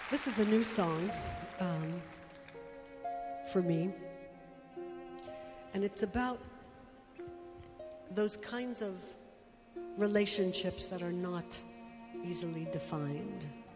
This is a new song for me, and it's about those kinds of relationships that are not easily defined.